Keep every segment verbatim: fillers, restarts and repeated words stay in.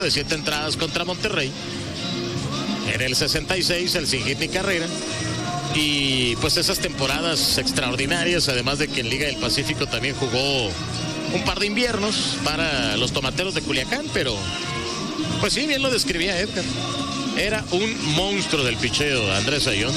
de siete entradas contra Monterrey. En el sesenta y seis, el sin hit ni carrera. Y pues esas temporadas extraordinarias, además de que en Liga del Pacífico también jugó un par de inviernos para los Tomateros de Culiacán, pero pues sí, bien lo describía Edgar. Era un monstruo del picheo, Andrés Ayón.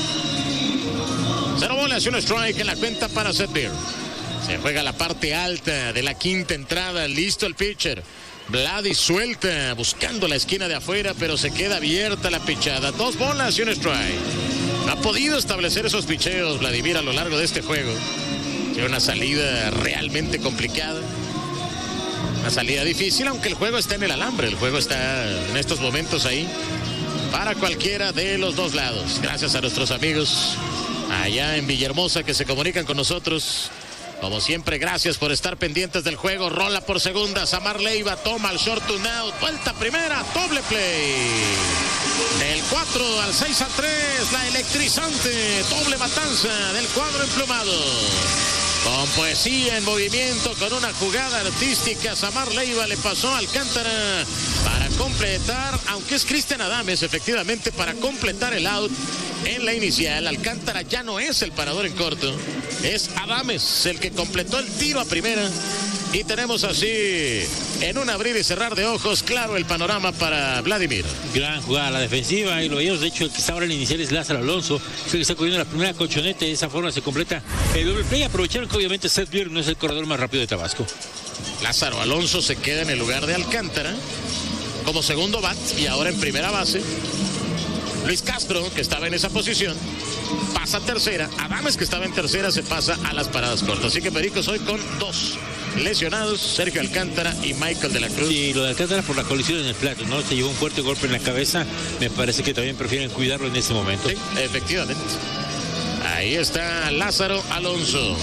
Cero bolas y un strike en la cuenta para Seth Beer. Se juega la parte alta de la quinta entrada, listo el pitcher. Vladi suelta, buscando la esquina de afuera, pero se queda abierta la pichada. Dos bolas y un strike. No ha podido establecer esos picheos Vladimir a lo largo de este juego. Tiene una salida realmente complicada. Una salida difícil, aunque el juego está en el alambre. El juego está en estos momentos ahí para cualquiera de los dos lados. Gracias a nuestros amigos allá en Villahermosa que se comunican con nosotros. Como siempre, gracias por estar pendientes del juego. Rola por segunda, Samar Leiva toma el short to out, vuelta primera, doble play. Del cuatro al seis al tres, la electrizante doble matanza del cuadro emplumado. Con poesía en movimiento, con una jugada artística, Samar Leiva le pasó a Alcántara para completar, aunque es Cristian Adames, efectivamente, para completar el out en la inicial. Alcántara ya no es el parador en corto, es Adames el que completó el tiro a primera. Y tenemos así, en un abrir y cerrar de ojos, claro el panorama para Vladimir. Gran jugada a la defensiva, y lo veíamos. De hecho, el que está ahora en la inicial es Lázaro Alonso, es el que está corriendo la primera colchoneta. De esa forma se completa el doble play. Aprovecharon que obviamente Seth Beer no es el corredor más rápido de Tabasco. Lázaro Alonso se queda en el lugar de Alcántara como segundo bat, y ahora en primera base Luis Castro, que estaba en esa posición, pasa a tercera. Adames, que estaba en tercera, se pasa a las paradas cortas. Así que Pericos hoy con dos lesionados, Sergio Alcántara y Michael de la Cruz. Sí, lo de Alcántara por la colisión en el plato, ¿no? Se llevó un fuerte golpe en la cabeza. Me parece que también prefieren cuidarlo en este momento. Sí, efectivamente. Ahí está Lázaro Alonso.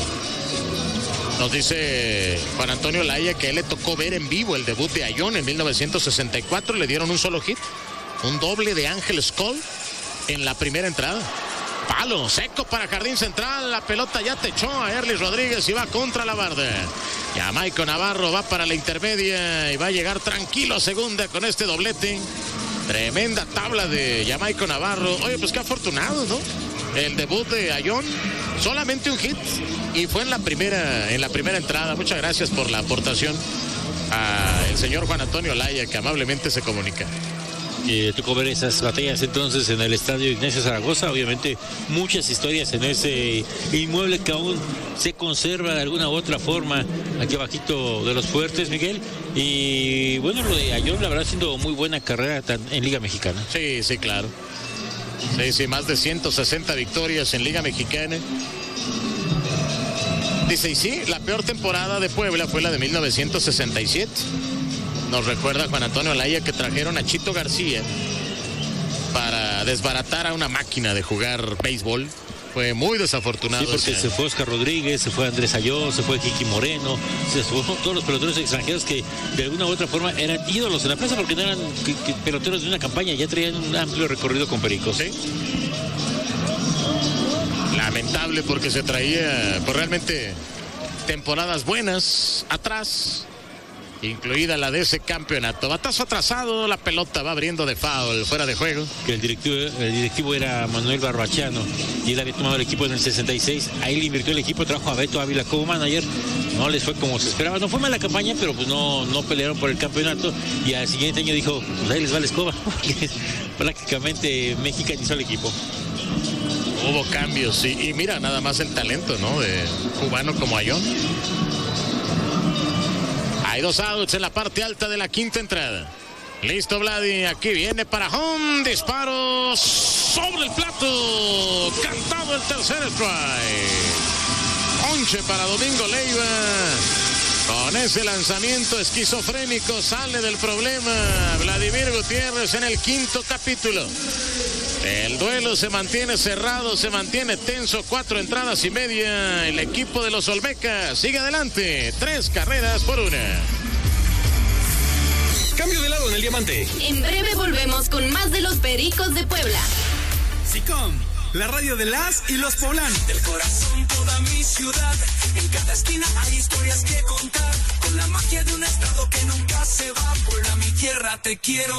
Nos dice Juan Antonio Laya que a él le tocó ver en vivo el debut de Ayón en mil novecientos sesenta y cuatro. Le dieron un solo hit, un doble de Ángel Skoll en la primera entrada. Palo seco para Jardín Central, la pelota ya techó a Erlis Rodríguez y va contra la barda. Jamaico Navarro va para la intermedia y va a llegar tranquilo a segunda con este doblete. Tremenda tabla de Jamaico Navarro. Oye, pues qué afortunado, ¿no? El debut de Ayón, solamente un hit, y fue en la primera, en la primera entrada. Muchas gracias por la aportación al señor Juan Antonio Laya, que amablemente se comunica. Eh, tocó ver esas batallas entonces en el estadio Ignacio Zaragoza. Obviamente muchas historias en ese inmueble que aún se conserva de alguna u otra forma aquí abajito de los Fuertes, Miguel. Y bueno, lo de Ayón, la verdad, siendo muy buena carrera en Liga Mexicana. Sí, sí, claro. Sí, sí, más de ciento sesenta victorias en Liga Mexicana. Dice, y sí, la peor temporada de Puebla fue la de mil novecientos sesenta y siete. Nos recuerda Juan Antonio Laya que trajeron a Chito García para desbaratar a una máquina de jugar béisbol. Fue muy desafortunado. Sí, porque se fue Oscar Rodríguez, se fue Andrés Ayó, se fue Kiki Moreno, se fue todos los peloteros extranjeros que de alguna u otra forma eran ídolos en la plaza, porque no eran que, que peloteros de una campaña, ya traían un amplio recorrido con Pericos. Sí. Lamentable, porque se traía pues realmente temporadas buenas atrás, incluida la de ese campeonato. Batazo atrasado, la pelota va abriendo de foul, fuera de juego. Que el directivo, el directivo era Manuel Barbachano, y él había tomado el equipo en el sesenta y seis. Ahí le invirtió el equipo, trajo a Beto Ávila como manager. No les fue como se esperaba. No fue mala campaña, pero pues no, no pelearon por el campeonato. Y al siguiente año dijo, pues ahí les va la escoba. Prácticamente mexicanizó el equipo. Hubo cambios, y, y mira nada más el talento, ¿no? De cubano como Ayón. Hay dos outs en la parte alta de la quinta entrada. Listo Vladi, aquí viene para home, disparo sobre el plato, cantado el tercer strike. Ponche para Domingo Leiva. Con ese lanzamiento esquizofrénico sale del problema Vladimir Gutiérrez en el quinto capítulo. El duelo se mantiene cerrado, se mantiene tenso, cuatro entradas y media. El equipo de los Olmecas sigue adelante, tres carreras por una. Cambio de lado en el diamante. En breve volvemos con más de los Pericos de Puebla. SICOM, la radio de las y los poblanos. Del corazón toda mi ciudad, en cada esquina hay historias que contar. Con la magia de un estado que nunca se va, por la mi tierra te quiero.